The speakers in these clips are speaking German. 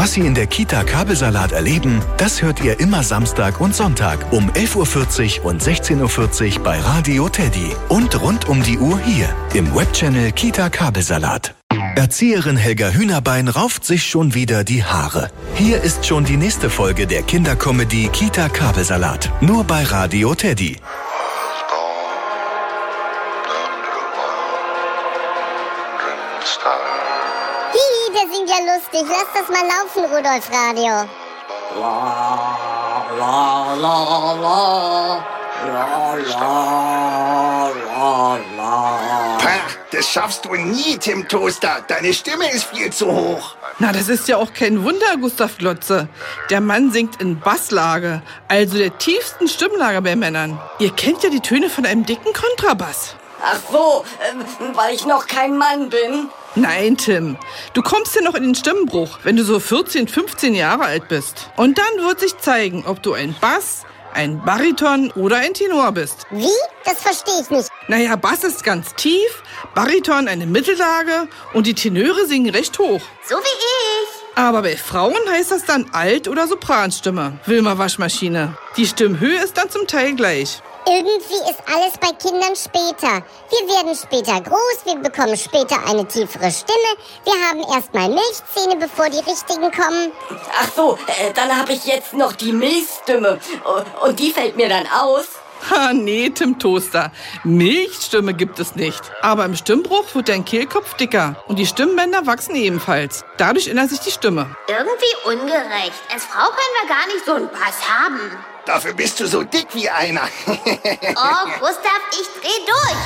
Was Sie in der Kita Kabelsalat erleben, das hört ihr immer Samstag und Sonntag um 11.40 Uhr und 16.40 Uhr bei Radio Teddy. Und rund um die Uhr hier im Webchannel Kita Kabelsalat. Erzieherin Helga Hühnerbein rauft sich schon wieder die Haare. Hier ist schon die nächste Folge der Kindercomedy Kita Kabelsalat. Nur bei Radio Teddy. Hihi, der singt ja lustig. Lass das mal laufen, Rudolf Radio. La, la, la, la. La, la, la, la. Pah, das schaffst du nie, Tim Toaster. Deine Stimme ist viel zu hoch. Na, das ist ja auch kein Wunder, Gustav Glotze. Der Mann singt in Basslage, also der tiefsten Stimmlage bei Männern. Ihr kennt ja die Töne von einem dicken Kontrabass. Ach so, weil ich noch kein Mann bin. Nein, Tim, du kommst ja noch in den Stimmbruch, wenn du so 14, 15 Jahre alt bist. Und dann wird sich zeigen, ob du ein Bass, ein Bariton oder ein Tenor bist. Wie? Das verstehe ich nicht. Naja, Bass ist ganz tief, Bariton eine Mittellage und die Tenöre singen recht hoch. So wie ich. Aber bei Frauen heißt das dann Alt- oder Sopranstimme. Wilma Waschmaschine. Die Stimmhöhe ist dann zum Teil gleich. Irgendwie ist alles bei Kindern später. Wir werden später groß, wir bekommen später eine tiefere Stimme. Wir haben erstmal Milchzähne, bevor die richtigen kommen. Ach so, dann habe ich jetzt noch die Milchstimme. Und die fällt mir dann aus. Ha, nee, Tim Toaster. Milchstimme gibt es nicht. Aber im Stimmbruch wird dein Kehlkopf dicker und die Stimmbänder wachsen ebenfalls. Dadurch ändert sich die Stimme. Irgendwie ungerecht. Als Frau können wir gar nicht so einen Bass haben. Dafür bist du so dick wie einer. Oh, Gustav, ich dreh durch.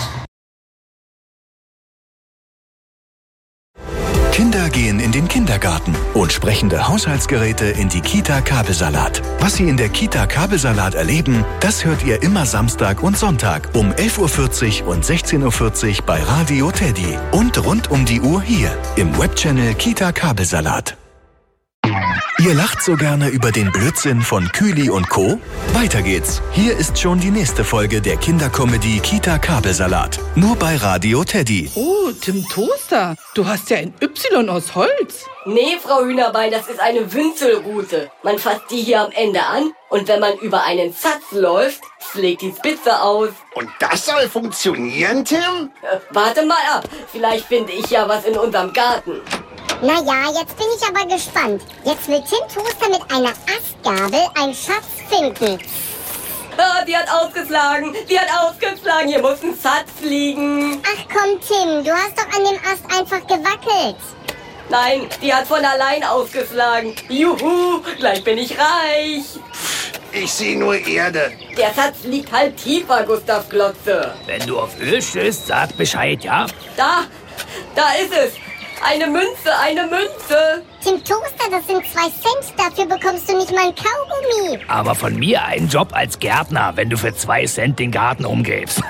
Kinder gehen in den Kindergarten und sprechende Haushaltsgeräte in die Kita Kabelsalat. Was Sie in der Kita Kabelsalat erleben, das hört ihr immer Samstag und Sonntag um 11.40 Uhr und 16.40 Uhr bei Radio Teddy. Und rund um die Uhr hier im Webchannel Kita Kabelsalat. Ihr lacht so gerne über den Blödsinn von Kühli und Co.? Weiter geht's. Hier ist schon die nächste Folge der Kindercomedy Kita Kabelsalat. Nur bei Radio Teddy. Oh, Tim Toaster, du hast ja ein Y aus Holz. Nee, Frau Hühnerbein, das ist eine Wünzelrute. Man fasst die hier am Ende an und wenn man über einen Satz läuft, schlägt die Spitze aus. Und das soll funktionieren, Tim? Warte mal ab, vielleicht finde ich ja was in unserem Garten. Naja, jetzt bin ich aber gespannt. Jetzt will Tim Toaster mit einer Astgabel einen Schatz finden. Ah, die hat ausgeschlagen, hier muss ein Satz liegen. Ach komm, Tim, du hast doch an dem Ast einfach gewackelt. Nein, die hat von allein ausgeschlagen. Juhu, gleich bin ich reich. Ich sehe nur Erde. Der Satz liegt halt tiefer, Gustav Glotze. Wenn du auf Öl stößt, sag Bescheid, ja? Da ist es. Eine Münze. Tim Toaster, das sind 2 Cent. Dafür bekommst du nicht mal ein Kaugummi. Aber von mir einen Job als Gärtner, wenn du für 2 Cent den Garten umgräbst.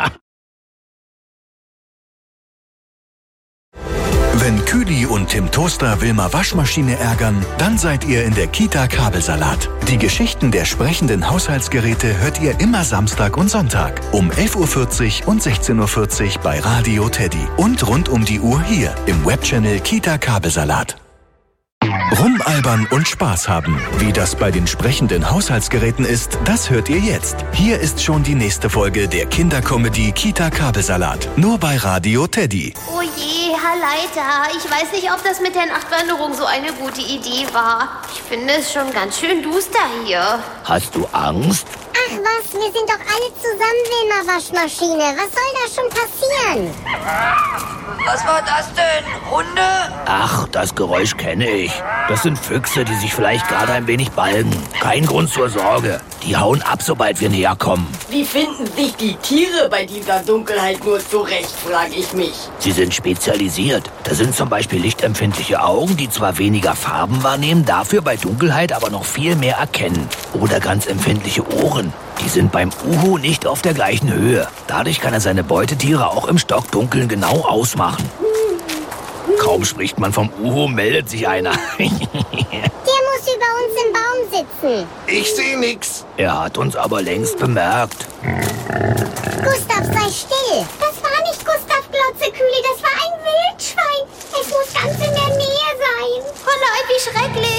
Wenn Kühli und Tim Toaster Wilma Waschmaschine ärgern, dann seid ihr in der Kita Kabelsalat. Die Geschichten der sprechenden Haushaltsgeräte hört ihr immer Samstag und Sonntag um 11.40 Uhr und 16.40 Uhr bei Radio Teddy. Und rund um die Uhr hier im Webchannel Kita Kabelsalat. Rumalbern und Spaß haben. Wie das bei den sprechenden Haushaltsgeräten ist, das hört ihr jetzt. Hier ist schon die nächste Folge der Kindercomedy Kita Kabelsalat. Nur bei Radio Teddy. Oh je, Herr Leiter, ich weiß nicht, ob das mit der Nachtwanderung so eine gute Idee war. Ich finde es schon ganz schön duster hier. Hast du Angst? Ach was, wir sind doch alle zusammen, Wilma Waschmaschine. Was soll da schon passieren? Was war das denn? Hunde? Ach, das Geräusch kenne ich. Das sind Füchse, die sich vielleicht gerade ein wenig balgen. Kein Grund zur Sorge. Die hauen ab, sobald wir näher kommen. Wie finden sich die Tiere bei dieser Dunkelheit nur zurecht, frage ich mich. Sie sind spezialisiert. Da sind zum Beispiel lichtempfindliche Augen, die zwar weniger Farben wahrnehmen, dafür bei Dunkelheit aber noch viel mehr erkennen. Oder ganz empfindliche Ohren. Die sind beim Uhu nicht auf der gleichen Höhe. Dadurch kann er seine Beutetiere auch im Stockdunkeln genau ausmachen. Kaum spricht man vom Uhu, meldet sich einer. Der muss über uns im Baum sitzen. Ich sehe nix. Er hat uns aber längst bemerkt. Gustav, sei still. Das war nicht Gustav Glotze, Kühli, das war ein Wildschwein. Es muss ganz in der Nähe sein. Oh nein, wie schrecklich.